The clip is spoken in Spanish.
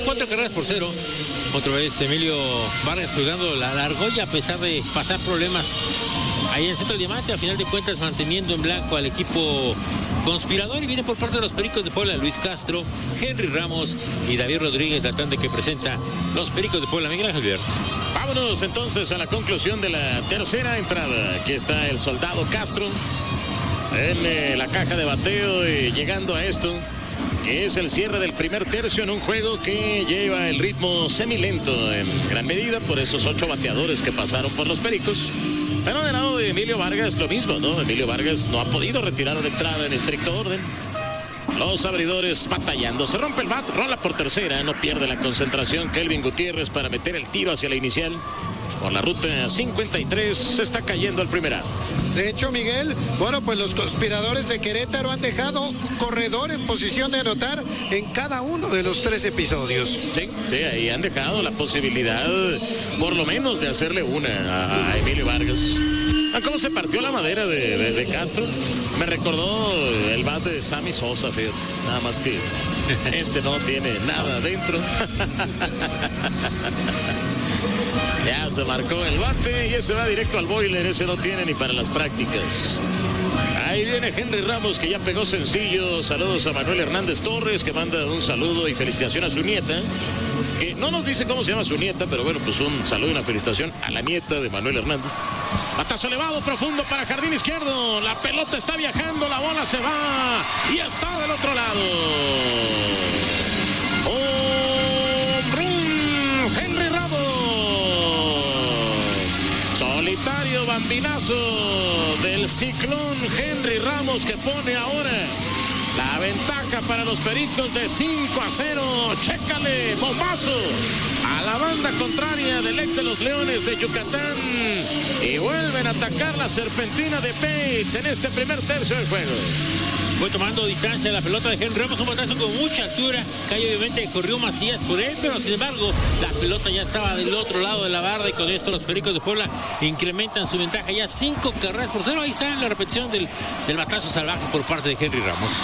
4-0. Otra vez Emilio Vargas jugando la argolla a pesar de pasar problemas ahí en el centro del diamante. A final de cuentas manteniendo en blanco al equipo conspirador, y viene por parte de los Pericos de Puebla Luis Castro, Henry Ramos y David Rodríguez, la tanda que presenta los Pericos de Puebla. Miguel Ángel Vierto. Vámonos entonces a la conclusión de la tercera entrada. Aquí está el Soldado Castro en la caja de bateo, y llegando a esto, que es el cierre del primer tercio en un juego que lleva el ritmo semilento en gran medida por esos 8 bateadores que pasaron por los Pericos. Pero del lado de Emilio Vargas lo mismo, ¿no? Emilio Vargas no ha podido retirar una entrada en estricto orden. Los abridores batallando. Se rompe el bat, rola por tercera, no pierde la concentración Kelvin Gutiérrez para meter el tiro hacia la inicial. Por la ruta 53 se está cayendo el primer out. De hecho, Miguel, bueno, pues los conspiradores de Querétaro han dejado corredor en posición de anotar en cada uno de los 3 episodios. Sí, ahí han dejado la posibilidad, por lo menos, de hacerle una a Emilio Vargas. ¿Cómo se partió la madera de Castro? Me recordó el bat de Sammy Sosa, fíjate. Nada más que este no tiene nada adentro. Ya se marcó el bate y ese va directo al boiler. Ese no tiene ni para las prácticas. Ahí viene Henry Ramos, que ya pegó sencillo. Saludos a Manuel Hernández Torres, que manda un saludo y felicitación a su nieta, que no nos dice cómo se llama su nieta, pero bueno, pues un saludo y una felicitación a la nieta de Manuel Hernández. Batazo elevado, profundo para jardín izquierdo. La pelota está viajando, la bola se va y está del otro lado. Henry Ramos. Solitario bambinazo del ciclón Henry Ramos, que pone ahora la ventaja para los Pericos de 5-0. Chécale, bombazo a la banda contraria del ex de los Leones de Yucatán, y vuelven a atacar la serpentina de Pates en este primer tercio del juego. Fue tomando distancia la pelota de Henry Ramos, un batazo con mucha altura, que obviamente corrió Macías por él, pero sin embargo la pelota ya estaba del otro lado de la barda, y con esto los Pericos de Puebla incrementan su ventaja ya 5-0. Ahí está la repetición del batazo salvaje por parte de Henry Ramos.